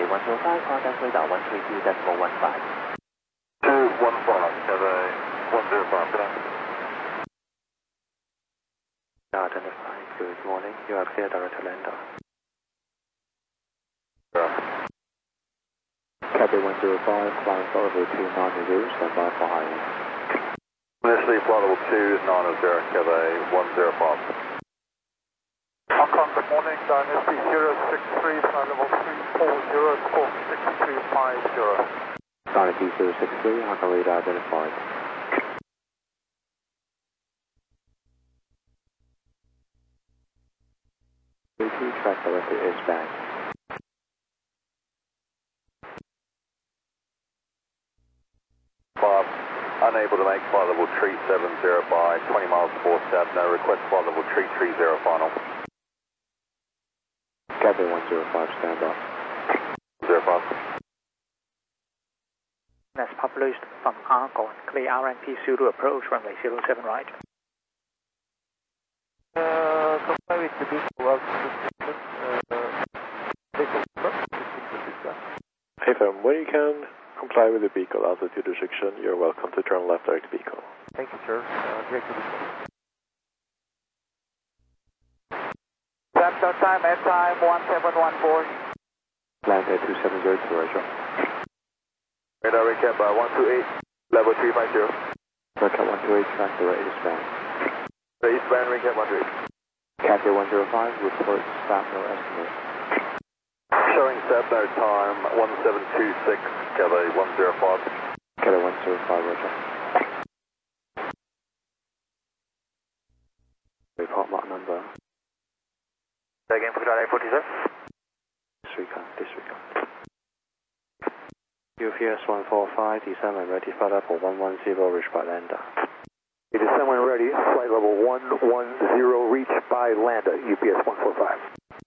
105, contact radar 132.15. 215, Cathay 105, good afternoon. Identified, good morning. You are clear direct to Lander. Cathay 105, flying flight level 290, stand by for high wind. Initially flight level 290, Cathay 105. Hong Kong, good morning, Dynasty 063, flight level 340, squawk 6250. Dynasty 063, Hong Kong radar identified. Track directly eastbound. Bob, unable to make flight level 370 by 20 miles before step. No request flight level 330 final. Cathay 105, stand by. 05. As published from Argon, clear RNP Zulu approach runway 07 right. Comply with the vehicle FM, when you can comply with the vehicle altitude restriction, you're welcome to turn left direct vehicle. Thank you, sir. Direct to vehicle. Touchdown time at time 1714. Land at 2702, Roger. Radar recap by 128, level 350. Recap 128, track direct eastbound. The eastbound recap 128. Cathay 105, report stop no estimate. Showing step no time 1726, Cathay 105. Cathay 105, Roger. Report lot number. Again for Cathay 47. Disregard. UPS 145, descend when ready, flight level 110, reach by Lander. Descend when ready, flight level 110, reach by Lander, UPS 145.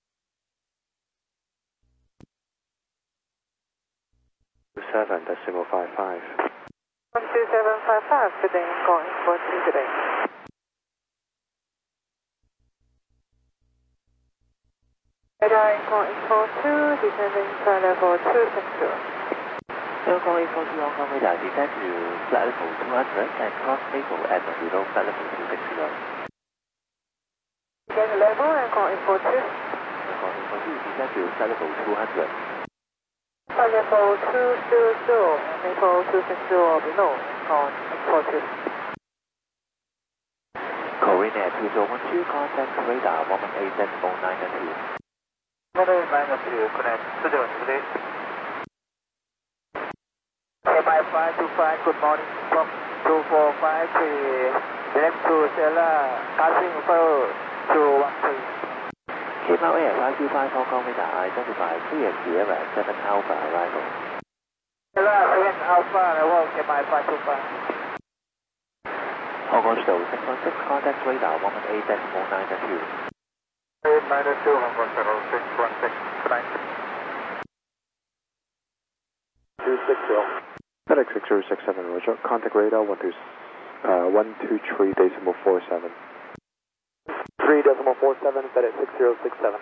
27.55. 12755, today going for today. Radar going for 2, descending flight level 260. Local A42 Hong Kong radar descend to flight level 200 and cross Maple at below flight level 260. Get the level and going for 2. Local A42 descend to flight level 200. Flight level 200, Maple 260 below, going for 2. Korean Air 2012, contact radar 118.92. 118.92, connect to the today. KMI 525, good morning from 2453, direct to Stella, passing for 213. KML Air 525 Hong Kong radar identified 3 and Sierra 7 Alpha arrival. Stella 7 Alpha, level KMI 525. Hong Kong Shuttle 616, contact radar 118.92. 892, Hong Kong Shuttle 616, connect. 260. FedEx 6067, Roger. Contact radar 123.47. 3.47, FedEx 6067.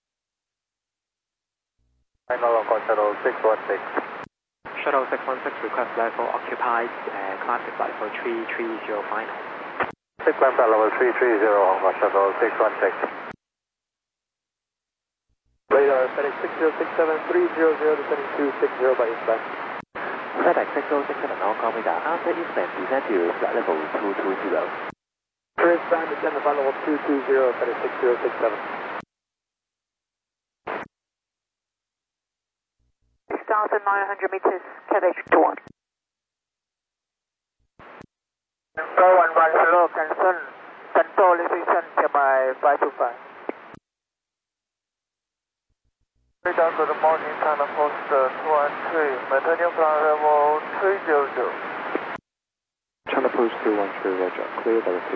Final Hong Kong Shuttle 616. Shuttle 616 request level occupied, classic flight level 330 final. 6 flight level 330, Hong Kong Shuttle 616. Radar FedEx 6067, 300, descending 260 by eastbound. FedEx 6067 Hong Kong radar after eastbound descend to flight level 220. Eastbound descend to flight level 220, FedEx 6067. 6,900 meters, KH 21. Go 110, cancel. Control decision by 525. Radar, good morning, China Post 213, maintaining flight level 300. China Post 213, Roger. Clear directly